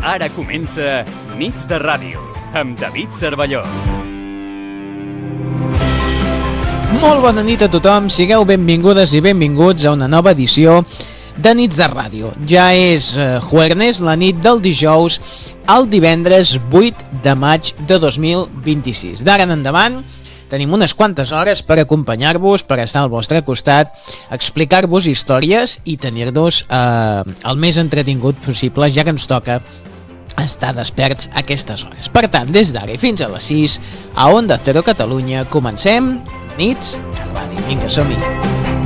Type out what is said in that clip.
Ara comença Nits de Ràdio, amb David Cervelló. Molt bona nit a tothom, sigueu benvingudes i benvinguts a una nova edició de Nits de Ràdio. Ja és jueves, la nit del dijous, al divendres 8 de maig de 2026. D'ara en endavant tenim unes quantes hores per acompanyar-vos, per estar al vostre costat, explicar-vos històries i tenir-nos el més entretingut possible, ja que ens toca estar desperts a aquestes hores. Per tant, des d'ara i fins a les 6, a Onda Cero Catalunya, comencem Nits de Ràdio. Vinga, som-hi!